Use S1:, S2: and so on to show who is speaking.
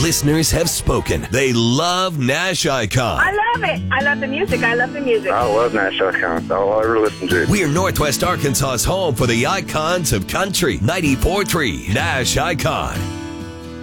S1: Listeners have spoken. They love Nash Icon.
S2: I love it. I love the music. I love the music.
S3: I love Nash Icon. That's all I ever listen to.
S1: We're Northwest Arkansas's home for the icons of country. 94.3 Nash Icon.